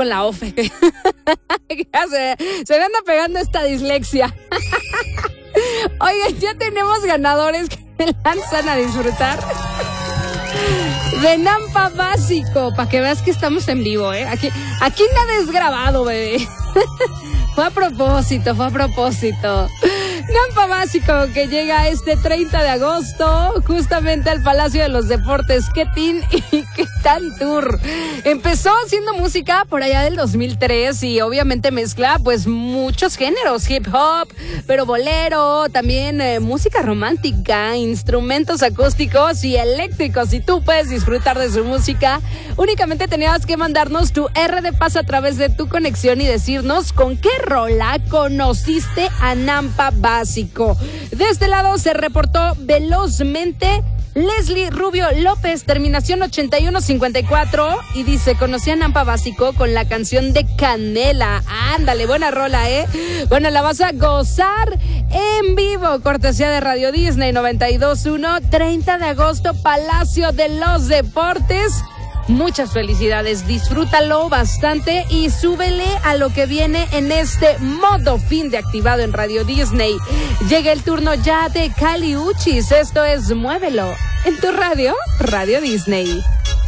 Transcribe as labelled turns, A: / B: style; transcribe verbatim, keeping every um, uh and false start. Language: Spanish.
A: con la O F E. Ya se, se me anda pegando esta dislexia. Oigan, ya tenemos ganadores que se lanzan a disfrutar de Nampa Básico, para que veas que estamos en vivo, ¿eh? Aquí, aquí nada es grabado, bebé. Fue a propósito, fue a propósito. Nampa Básico, que llega este treinta de agosto, justamente al Palacio de los Deportes. ¿Qué tin y qué tan tour? Empezó haciendo música por allá del dos mil tres y obviamente mezcla pues muchos géneros, hip hop, pero bolero, también eh, música romántica, instrumentos acústicos y eléctricos. Y tú puedes disfrutar de su música, únicamente tenías que mandarnos tu R de paz a través de tu conexión y decirnos con qué rola conociste a Nampa Básico. De este lado se reportó velozmente Leslie Rubio López, terminación ochenta y uno cincuenta y cuatro, y dice, conocí a Nampa Básico con la canción de Canela. Ándale, buena rola, ¿eh? Bueno, la vas a gozar en vivo, cortesía de Radio Disney noventa y dos punto uno, treinta de agosto, Palacio de los Deportes. Muchas felicidades, disfrútalo bastante y súbele a lo que viene en este modo fin de activado en Radio Disney. Llega el turno ya de Kali Uchis, esto es Muévelo, en tu radio, Radio Disney.